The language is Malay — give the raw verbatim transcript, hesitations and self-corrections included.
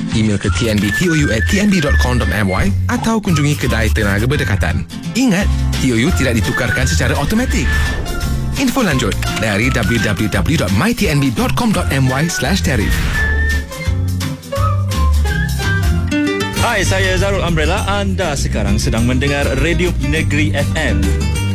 email ke t n b t o u at t n b dot com dot m y atau kunjungi kedai tenaga berdekatan. Ingat, T O U tidak ditukarkan secara automatik. Info lanjut dari w w w dot my t n b dot com dot m y slash tarif. Hai, saya Zarul Umbrella. Anda sekarang sedang mendengar Radio Negeri F M.